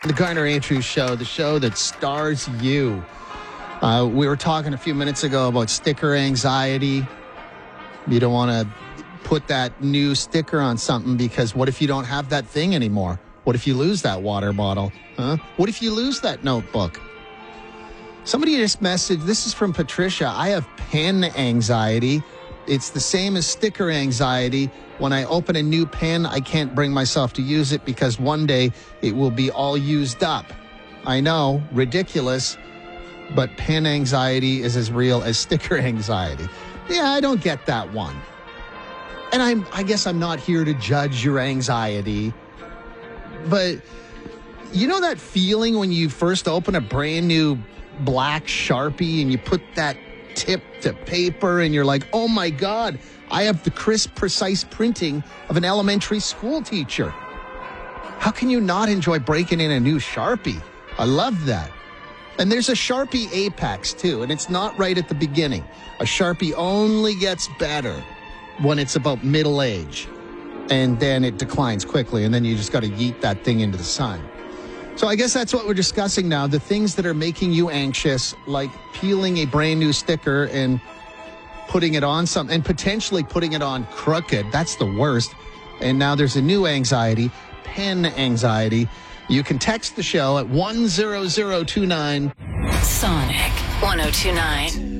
The Garner Andrews Show, the show that stars you. We were talking a few minutes ago about sticker anxiety. You don't want to put that new sticker on something because what if you don't have that thing anymore? What if you lose that water bottle? Huh? What if you lose that notebook? Somebody just messaged, this is from Patricia, I have pen anxiety. It's the same as sticker anxiety. When I open a new pen, I can't bring myself to use it because one day it will be all used up. I know, ridiculous, but pen anxiety is as real as sticker anxiety. Yeah, I don't get that one. And I guess I'm not here to judge your anxiety, but you know that feeling when you first open a brand new black Sharpie and you put that tip to paper and you're like, oh my God, I have the crisp, precise printing of an elementary school teacher. How can you not enjoy breaking in a new Sharpie? I love that. And there's a Sharpie Apex too, and it's not right at the beginning. A Sharpie only gets better when it's about middle age, and then it declines quickly, and then you just got to yeet that thing into the sun. So I guess that's what we're discussing now, the things that are making you anxious, like peeling a brand new sticker and putting it on something, and potentially putting it on crooked. That's the worst. And now there's a new anxiety, pen anxiety. You can text the show at 10029. Sonic 1029.